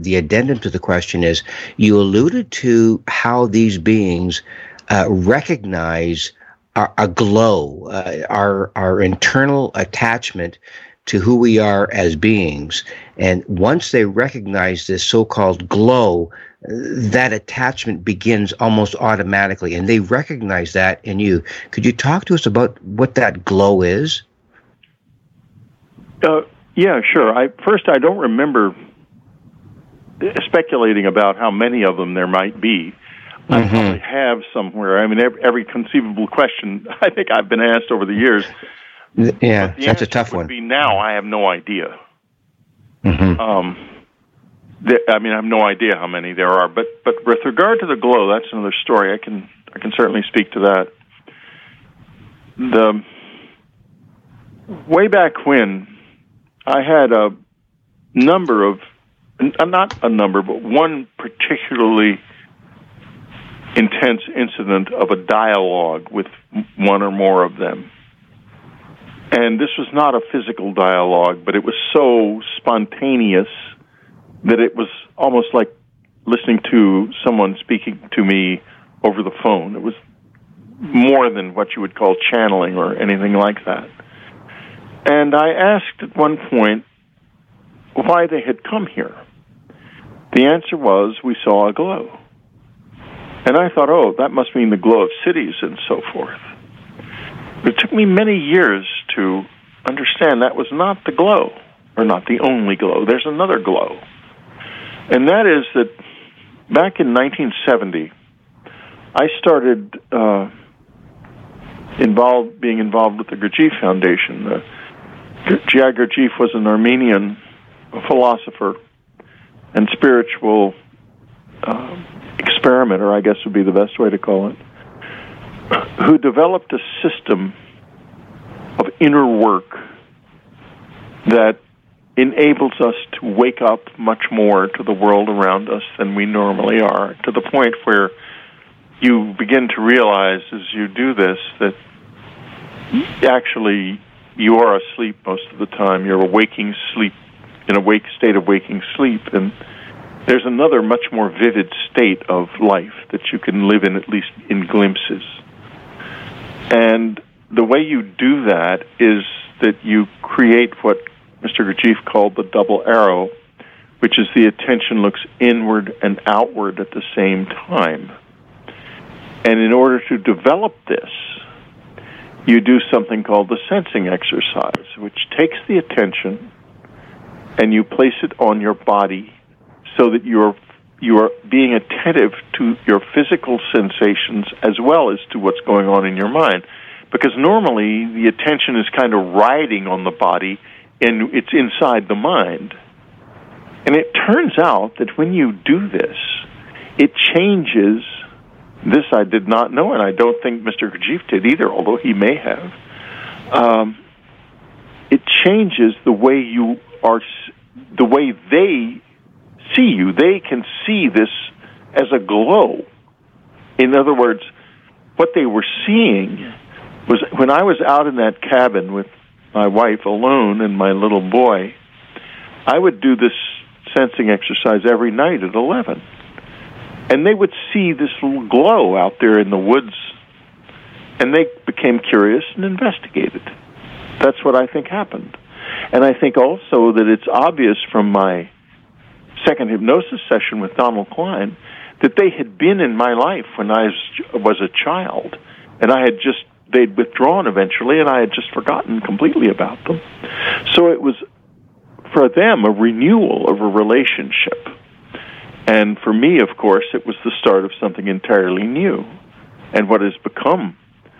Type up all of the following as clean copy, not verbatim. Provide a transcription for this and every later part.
the addendum to the question is, you alluded to how these beings recognize a glow, our internal attachment to who we are as beings. And once they recognize this so-called glow, that attachment begins almost automatically, and they recognize that in you. Could you talk to us about what that glow is? Yeah, sure. I don't remember speculating about how many of them there might be. I probably have somewhere. I mean, every conceivable question I think I've been asked over the years. Yeah, that's a tough one. Now I have no idea. I have no idea how many there are. But with regard to the glow, that's another story. I can certainly speak to that. The way back when, I had a number of, not a number, but one particularly intense incident of a dialogue with one or more of them. And this was not a physical dialogue, but it was so spontaneous that it was almost like listening to someone speaking to me over the phone. It was more than what you would call channeling or anything like that. And I asked at one point why they had come here. The answer was, we saw a glow. And I thought, oh, that must mean the glow of cities and so forth. But it took me many years to understand that was not the glow, or not the only glow. There's another glow. And that is that back in 1970, I started being involved with the Gurdjieff Foundation. G.I. Gurdjieff was an Armenian philosopher and spiritual experimenter, I guess would be the best way to call it, who developed a system of inner work that enables us to wake up much more to the world around us than we normally are, to the point where you begin to realize as you do this that actually you are asleep most of the time. You're waking sleep, in a state of waking sleep, and there's another much more vivid state of life that you can live in, at least in glimpses. And the way you do that is that you create what Mr. Gurdjieff called the double arrow, which is the attention looks inward and outward at the same time. And in order to develop this, you do something called the sensing exercise, which takes the attention and you place it on your body so that you are being attentive to your physical sensations as well as to what's going on in your mind. Because normally the attention is kind of riding on the body and it's inside the mind. And it turns out that when you do this, it changes. This I did not know, and I don't think Mr. Gurdjieff did either, although he may have. It changes the way you are, the way they see you. They can see this as a glow. In other words, what they were seeing was, when I was out in that cabin with my wife alone and my little boy, I would do this sensing exercise every night at 11. And they would see this little glow out there in the woods, and they became curious and investigated. That's what I think happened. And I think also that it's obvious from my second hypnosis session with Donald Klein that they had been in my life when I was a child, and they'd withdrawn eventually, and I had just forgotten completely about them. So it was, for them, a renewal of a relationship. And for me, of course, it was the start of something entirely new. And what has become,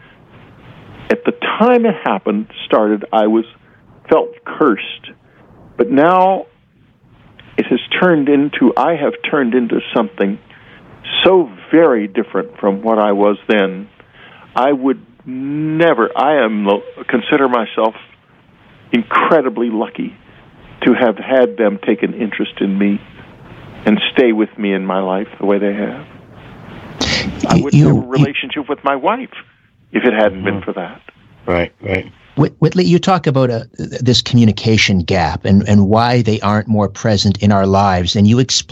at the time it started, I felt cursed. But now I have turned into something so very different from what I was then. I consider myself incredibly lucky to have had them take an interest in me and stay with me in my life the way they have. I wouldn't have a relationship with my wife if it hadn't been for that. Right. Whitley, you talk about this communication gap and why they aren't more present in our lives, and you explain